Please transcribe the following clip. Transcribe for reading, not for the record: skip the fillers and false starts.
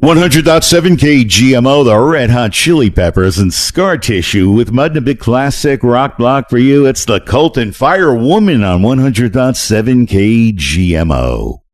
100.7 KGMO, the Red Hot Chili Peppers, and Scar Tissue with Mud and a big classic rock block for you. It's the Cult and Fire Woman on 100.7 KGMO.